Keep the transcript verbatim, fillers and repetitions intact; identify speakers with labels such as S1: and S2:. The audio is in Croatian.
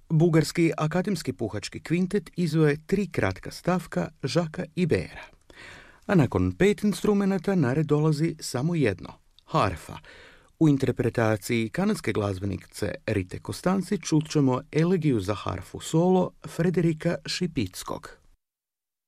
S1: Bugarski akademski puhački kvintet izveo je tri kratka stavka Jacquesa Ibera. A nakon pet instrumenata na red dolazi samo jedno, harfa. U interpretaciji kanadske glazbenice Rite Kostanci čut ćemo elegiju za harfu solo Frederika Šipickog.